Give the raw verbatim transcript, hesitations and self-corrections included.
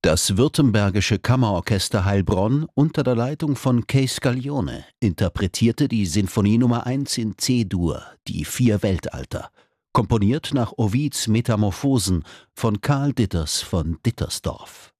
Das Württembergische Kammerorchester Heilbronn unter der Leitung von Kay Scaglione interpretierte die Sinfonie Nummer eins in C-Dur, die vier Weltalter, komponiert nach Ovids Metamorphosen von Karl Ditters von Dittersdorf.